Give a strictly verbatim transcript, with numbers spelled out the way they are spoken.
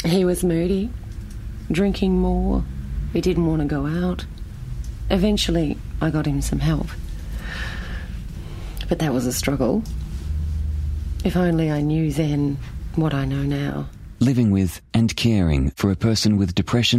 He was moody, drinking more. He didn't want to go out. Eventually, I got him some help. But that was a struggle. If only I knew then what I know now. Living with and caring for a person with depression